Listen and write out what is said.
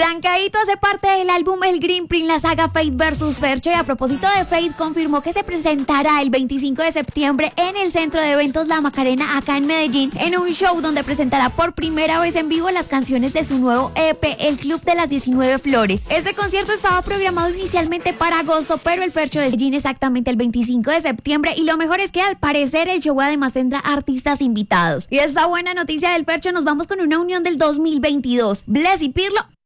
Trancadito hace parte del álbum El Green Print, la saga Fate vs Fercho, y a propósito de Fate, confirmó que se presentará el 25 de septiembre en el Centro de Eventos La Macarena, acá en Medellín, en un show donde presentará por primera vez en vivo las canciones de su nuevo EP, El Club de las 19 Flores. Este concierto estaba programado inicialmente para agosto, pero el Fercho de Medellín exactamente el 25 de septiembre, y lo mejor es que al parecer el show además tendrá artistas invitados. Y esta buena noticia del Fercho, nos vamos con una unión del 2022. Bless y Pirlo